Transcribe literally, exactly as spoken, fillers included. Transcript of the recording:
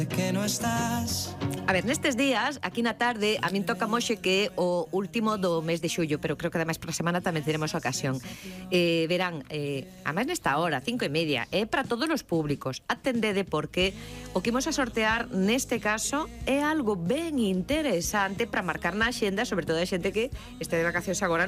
Que no estás. A ver, nestes días, aquí na tarde, a min toca moxe que é o último do mes de xullo, pero creo que ademais para a semana tamén teremos ocasión. Eh, verán, eh, ademais nesta hora, cinco e media, é para todos os públicos. Atendede porque o que imos a sortear neste caso é algo ben interesante para marcar na axenda, sobre todo a xente que este de vacacións agora